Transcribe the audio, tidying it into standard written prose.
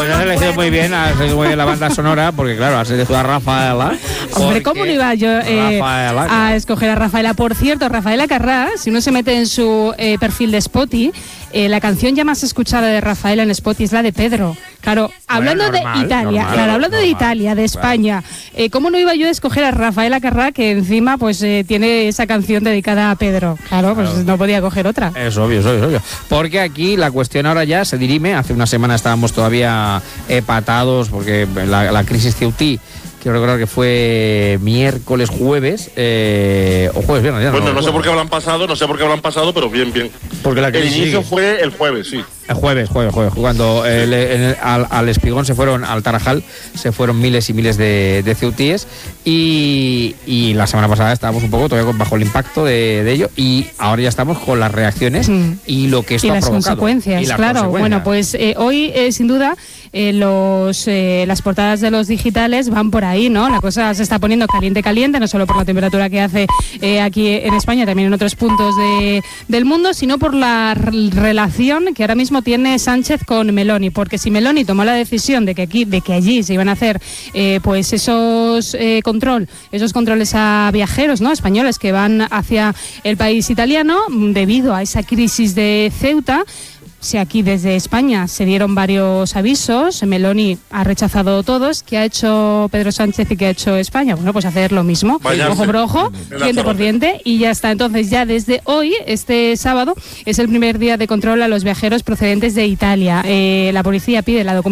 Pues has elegido muy bien, has elegido muy bien la banda sonora, porque claro, has elegido a Rafaela. Hombre, ¿cómo no iba yo a escoger a Rafaela? Por cierto, Rafaela Carrà, si uno se mete en su perfil de Spotify, la canción ya más escuchada de Rafaela en Spotify es la de Pedro. Claro, hablando de Italia, hablando de Italia, de España, ¿cómo no iba yo a escoger a Rafaela Carrà, que encima pues tiene esa canción dedicada a Pedro? Claro, pues no podía coger otra. Es obvio. Porque aquí la cuestión ahora ya se dirime. Hace una semana estábamos todavía patados porque la crisis Ceutí, quiero recordar que fue miércoles, jueves, o jueves, viernes. Bueno, no sé por qué habrán pasado, pero bien. Porque el inicio fue el jueves, sí. El jueves, cuando al Espigón se fueron, al Tarajal, se fueron miles y miles de ceutíes y la semana pasada estábamos un poco todavía bajo el impacto de ello, y ahora ya estamos con las reacciones y lo que esto ha provocado. Consecuencias, claro. Bueno, pues hoy sin duda las portadas de los digitales van por ahí, ¿no? La cosa se está poniendo caliente, no solo por la temperatura que hace aquí en España, también en otros puntos del mundo, sino por la relación que ahora mismo tiene Sánchez con Meloni, porque si Meloni tomó la decisión de que allí se iban a hacer pues esos controles a viajeros, ¿no?, españoles que van hacia el país italiano debido a esa crisis de Ceuta. Si aquí desde España se dieron varios avisos, Meloni ha rechazado todos. ¿Qué ha hecho Pedro Sánchez y qué ha hecho España? Bueno, pues hacer lo mismo, ojo por ojo, diente por diente, y ya está. Entonces ya desde hoy, este sábado, es el primer día de control a los viajeros procedentes de Italia. La policía pide la documentación